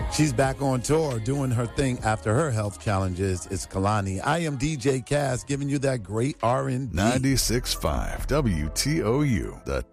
She's back on tour doing her thing after her health challenges. It's Kalani. I am DJ Cass giving you that great R&B. 96.5 WTOU, the